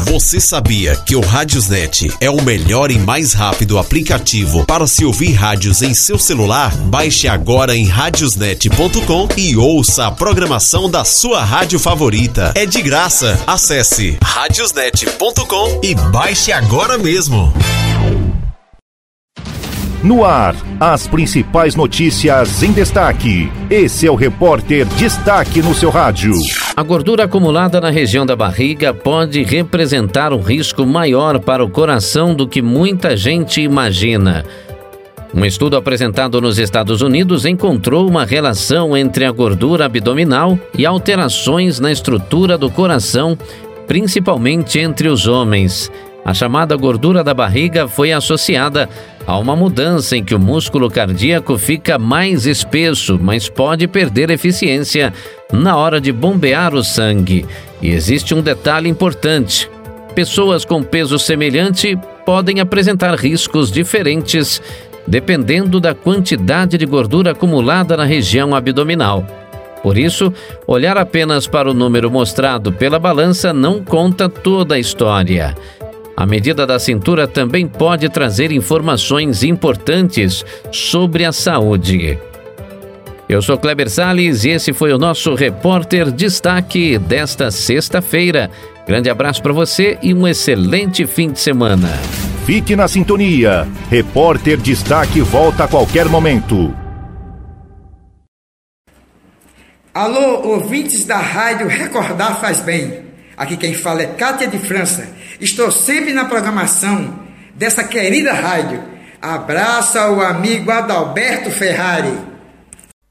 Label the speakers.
Speaker 1: Você sabia que o Radiosnet é o melhor e mais rápido aplicativo para se ouvir rádios em seu celular? Baixe agora em radiosnet.com e ouça a programação da sua rádio favorita. É de graça. Acesse radiosnet.com e baixe agora mesmo.
Speaker 2: No ar, as principais notícias em destaque. Esse é o Repórter Destaque no seu rádio.
Speaker 3: A gordura acumulada na região da barriga pode representar um risco maior para o coração do que muita gente imagina. Um estudo apresentado nos Estados Unidos encontrou uma relação entre a gordura abdominal e alterações na estrutura do coração, principalmente entre os homens. A chamada gordura da barriga foi associada a uma mudança em que o músculo cardíaco fica mais espesso, mas pode perder eficiência na hora de bombear o sangue. E existe um detalhe importante: pessoas com peso semelhante podem apresentar riscos diferentes dependendo da quantidade de gordura acumulada na região abdominal. Por isso, olhar apenas para o número mostrado pela balança não conta toda a história. A medida da cintura também pode trazer informações importantes sobre a saúde. Eu sou Kleber Salles e esse foi o nosso Repórter Destaque desta sexta-feira. Grande abraço para você e um excelente fim de semana.
Speaker 2: Fique na sintonia. Repórter Destaque volta a qualquer momento.
Speaker 4: Alô, ouvintes da rádio Recordar Faz Bem. Aqui quem fala é Cátia de França. Estou sempre na programação dessa querida rádio. Abraço ao amigo Adalberto Ferrari.